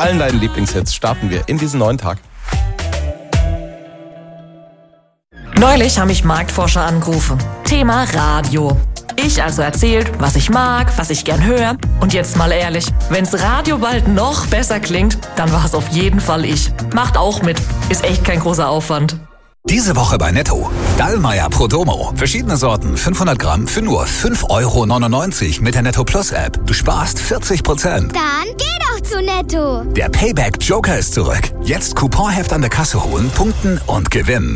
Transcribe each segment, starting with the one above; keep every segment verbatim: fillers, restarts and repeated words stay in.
allen deinen Lieblingshits starten wir in diesen neuen Tag. Neulich haben mich Marktforscher angerufen. Thema Radio. Ich also erzählt, was ich mag, was ich gern höre. Und jetzt mal ehrlich, wenn's Radio bald noch besser klingt, dann war es auf jeden Fall ich. Macht auch mit. Ist echt kein großer Aufwand. Diese Woche bei Netto. Dallmayr Prodomo. Verschiedene Sorten, fünfhundert Gramm für nur fünf Euro neunundneunzig mit der Netto Plus App. Du sparst vierzig Prozent. Dann geh doch zu Netto. Der Payback Joker ist zurück. Jetzt Couponheft an der Kasse holen, punkten und gewinnen.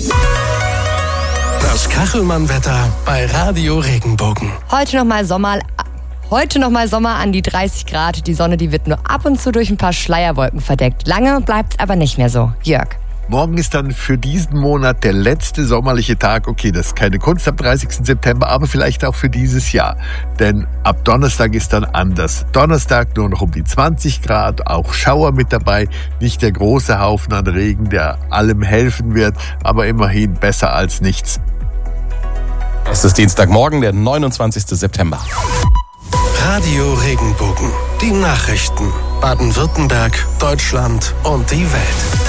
Das Kachelmann-Wetter bei Radio Regenbogen. Heute nochmal Sommer, heute noch mal Sommer an die dreißig Grad. Die Sonne, die wird nur ab und zu durch ein paar Schleierwolken verdeckt. Lange bleibt's aber nicht mehr so. Jörg. Morgen ist dann für diesen Monat der letzte sommerliche Tag. Okay, das ist keine Kunst am dreißigsten September, aber vielleicht auch für dieses Jahr. Denn ab Donnerstag ist dann anders. Donnerstag nur noch um die zwanzig Grad, auch Schauer mit dabei. Nicht der große Haufen an Regen, der allem helfen wird, aber immerhin besser als nichts. Es ist Dienstagmorgen, der neunundzwanzigsten September. Radio Regenbogen. Die Nachrichten. Baden-Württemberg, Deutschland und die Welt.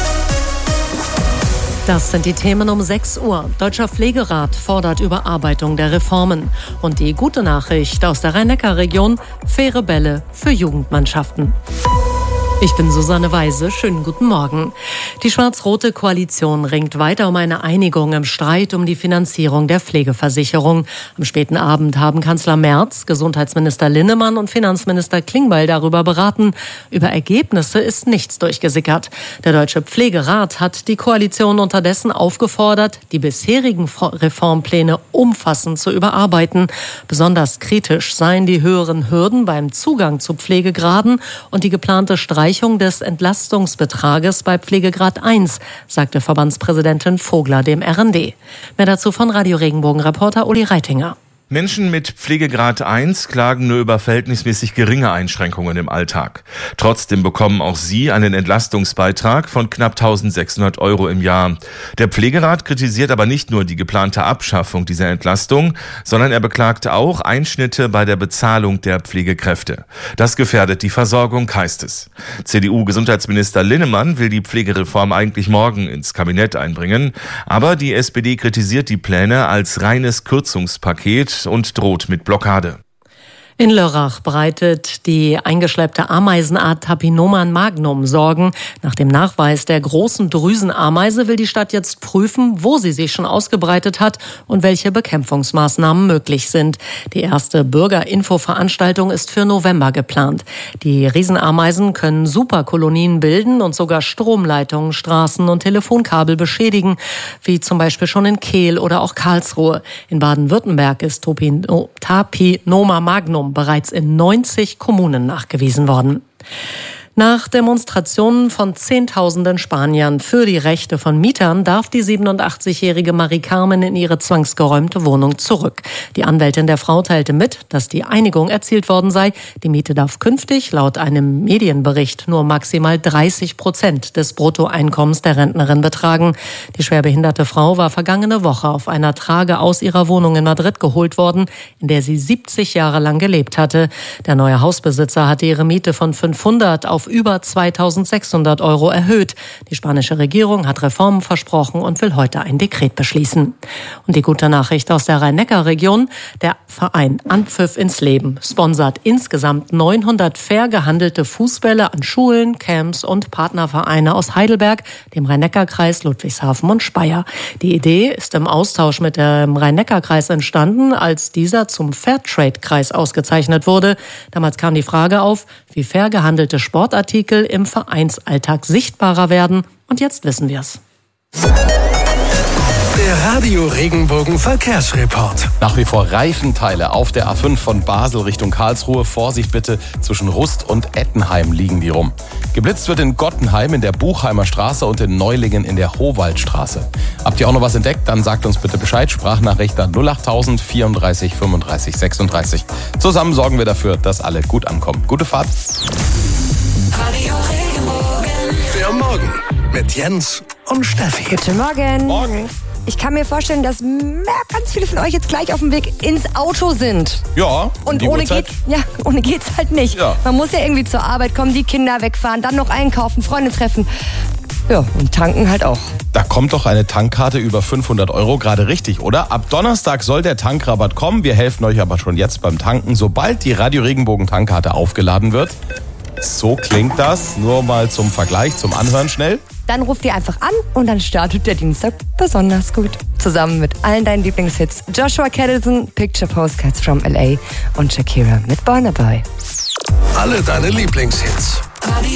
Das sind die Themen um sechs Uhr. Deutscher Pflegerat fordert Überarbeitung der Reformen. Und die gute Nachricht aus der Rhein-Neckar-Region: faire Bälle für Jugendmannschaften. Ich bin Susanne Weise. Schönen guten Morgen. Die schwarz-rote Koalition ringt weiter um eine Einigung im Streit um die Finanzierung der Pflegeversicherung. Am späten Abend haben Kanzler Merz, Gesundheitsminister Linnemann und Finanzminister Klingbeil darüber beraten. Über Ergebnisse ist nichts durchgesickert. Der Deutsche Pflegerat hat die Koalition unterdessen aufgefordert, die bisherigen Reformpläne umfassend zu überarbeiten. Besonders kritisch seien die höheren Hürden beim Zugang zu Pflegegraden und die geplante Streichung des Entlastungsbetrages bei Pflegegrad eins, sagte Verbandspräsidentin Vogler dem R N D. Mehr dazu von Radio Regenbogen-Reporter Uli Reitinger. Menschen mit Pflegegrad eins klagen nur über verhältnismäßig geringe Einschränkungen im Alltag. Trotzdem bekommen auch sie einen Entlastungsbeitrag von knapp eintausendsechshundert Euro im Jahr. Der Pflegerat kritisiert aber nicht nur die geplante Abschaffung dieser Entlastung, sondern er beklagt auch Einschnitte bei der Bezahlung der Pflegekräfte. Das gefährdet die Versorgung, heißt es. C D U-Gesundheitsminister Linnemann will die Pflegereform eigentlich morgen ins Kabinett einbringen, aber die S P D kritisiert die Pläne als reines Kürzungspaket und droht mit Blockade. In Lörrach bereitet die eingeschleppte Ameisenart Tapinoma magnum Sorgen. Nach dem Nachweis der großen Drüsenameise will die Stadt jetzt prüfen, wo sie sich schon ausgebreitet hat und welche Bekämpfungsmaßnahmen möglich sind. Die erste Bürgerinfo-Veranstaltung ist für November geplant. Die Riesenameisen können Superkolonien bilden und sogar Stromleitungen, Straßen und Telefonkabel beschädigen, wie zum Beispiel schon in Kehl oder auch Karlsruhe. In Baden-Württemberg ist Tapinoma magnum bereits in neunzig Kommunen nachgewiesen worden. Nach Demonstrationen von Zehntausenden Spaniern für die Rechte von Mietern darf die siebenundachtzigjährige Marie Carmen in ihre zwangsgeräumte Wohnung zurück. Die Anwältin der Frau teilte mit, dass die Einigung erzielt worden sei. Die Miete darf künftig laut einem Medienbericht nur maximal dreißig Prozent des Bruttoeinkommens der Rentnerin betragen. Die schwerbehinderte Frau war vergangene Woche auf einer Trage aus ihrer Wohnung in Madrid geholt worden, in der sie siebzig Jahre lang gelebt hatte. Der neue Hausbesitzer hatte ihre Miete von fünfhundert auf über zweitausendsechshundert Euro erhöht. Die spanische Regierung hat Reformen versprochen und will heute ein Dekret beschließen. Und die gute Nachricht aus der Rhein-Neckar-Region: Der Verein Anpfiff ins Leben sponsert insgesamt neunhundert fair gehandelte Fußbälle an Schulen, Camps und Partnervereine aus Heidelberg, dem Rhein-Neckar-Kreis, Ludwigshafen und Speyer. Die Idee ist im Austausch mit dem Rhein-Neckar-Kreis entstanden, als dieser zum Fairtrade-Kreis ausgezeichnet wurde. Damals kam die Frage auf, wie fair gehandelte Sportartikel im Vereinsalltag sichtbarer werden. Und jetzt wissen wir es. Der Radio Regenbogen Verkehrsreport. Nach wie vor Reifenteile auf der A fünf von Basel Richtung Karlsruhe. Vorsicht bitte, zwischen Rust und Ettenheim liegen die rum. Geblitzt wird in Gottenheim in der Buchheimer Straße und in Neulingen in der Howaldstraße. Habt ihr auch noch was entdeckt? Dann sagt uns bitte Bescheid. Sprachnachricht an null achttausend vierunddreißig fünfunddreißig sechsunddreißig. Zusammen sorgen wir dafür, dass alle gut ankommen. Gute Fahrt. Radio Regenbogen. Der Morgen mit Jens und Steffi. Guten Morgen. Morgen. ich kann mir vorstellen, dass ja, ganz viele von euch jetzt gleich auf dem Weg ins Auto sind. Ja, und ohne geht, ja, ohne geht's halt nicht. Ja. Man muss ja irgendwie zur Arbeit kommen, die Kinder wegfahren, dann noch einkaufen, Freunde treffen. Ja, und tanken halt auch. Da kommt doch eine Tankkarte über fünfhundert Euro gerade richtig, oder? Ab Donnerstag soll der Tankrabatt kommen. Wir helfen euch aber schon jetzt beim Tanken, sobald die Radio Regenbogen Tankkarte aufgeladen wird. So klingt das. Nur mal zum Vergleich, zum Anhören schnell. Dann ruft ihr einfach an und dann startet der Dienstag besonders gut. Zusammen mit allen deinen Lieblingshits. Joshua Caddison, Picture Postcards from L A und Shakira mit Burna Boy. Alle deine Lieblingshits.